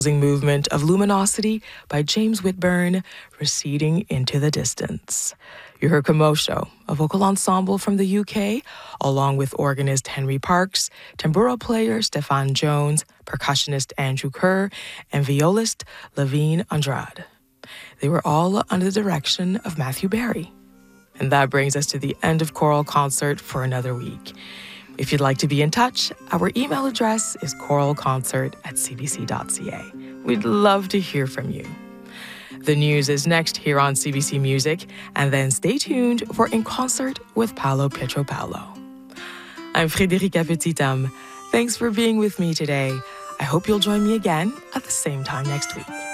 Movement of Luminosity by James Whitburn, receding into the distance. You heard Commotion, a vocal ensemble from the UK, along with organist Henry Parks, tambura player Stefan Jones, percussionist Andrew Kerr, and violist Levine Andrade. They were all under the direction of Matthew Barry. And that brings us to the end of Choral Concert for another week. If you'd like to be in touch, our email address is choralconcert@cbc.ca. We'd love to hear from you. The news is next here on CBC Music, and then stay tuned for In Concert with Paolo Pietropalo. I'm Frédérica Petitam. Thanks for being with me today. I hope you'll join me again at the same time next week.